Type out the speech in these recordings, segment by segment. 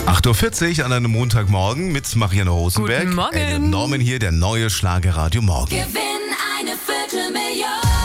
8.40 Uhr an einem Montagmorgen mit Marianne Rosenberg. Guten Morgen. Und Norman hier, der neue Schlagerradio Morgen. Gewinn eine Viertelmillion.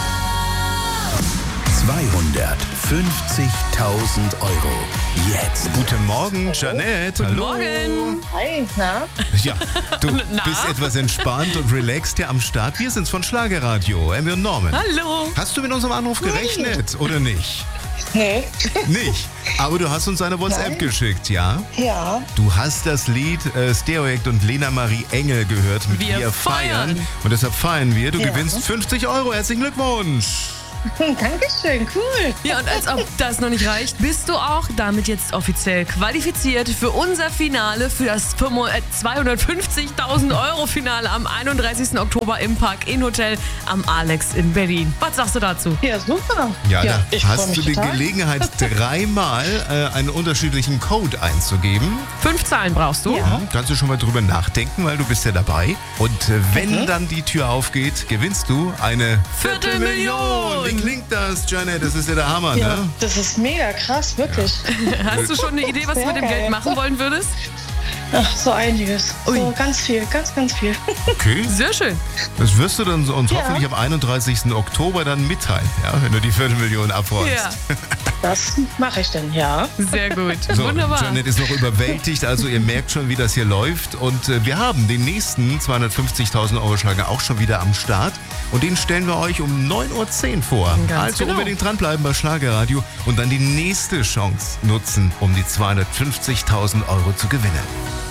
250.000 Euro. Jetzt. Guten Morgen, Janette. Guten Hallo. Morgen. Hi, na? Ja, du bist etwas entspannt und relaxed hier am Start. Wir sind's von Schlagerradio, Emmy und Norman. Hallo. Hast du mit unserem Anruf gerechnet oder nicht? Nee. Nicht. Aber du hast uns eine WhatsApp Nein. geschickt, ja? Ja. Du hast das Lied Stereoact und Lena Marie Engel gehört mit Wir feiern. Und deshalb feiern wir. Du Ja. gewinnst 50 Euro. Herzlichen Glückwunsch. Dankeschön, cool. Ja, und als ob das noch nicht reicht, bist du auch damit jetzt offiziell qualifiziert für unser Finale, für das 250.000 Euro Finale am 31. Oktober im Park Hotel am Alex in Berlin. Was sagst du dazu? Ja, super. Ja, da ich freu hast mich du die total. Gelegenheit, dreimal einen unterschiedlichen Code einzugeben. 5 Zahlen brauchst du. Ja. Kannst du schon mal drüber nachdenken, weil du bist ja dabei. Und wenn dann die Tür aufgeht, gewinnst du eine Viertelmillion. Wie klingt das, Janet? Das ist ja der Hammer, Ja, ne? das ist mega krass, wirklich. Hast du schon eine Idee, was du Sehr mit dem Geld geil. machen wollen würdest? Ach, so einiges. Ui. So ganz viel, ganz viel. Okay. Sehr schön. Das wirst du dann uns Ja. hoffentlich am 31. Oktober dann mitteilen, ja, wenn du die Viertelmillion abräumst. Ja, Das mache ich denn, ja. sehr gut. So, Wunderbar. Janet ist noch überwältigt, also ihr merkt schon, wie das hier läuft. Und wir haben den nächsten 250.000 Euro Schlager auch schon wieder am Start. Und den stellen wir euch um 9.10 Uhr vor. Ganz Also genau. unbedingt dranbleiben bei Schlagerradio und dann die nächste Chance nutzen, um die 250.000 Euro zu gewinnen.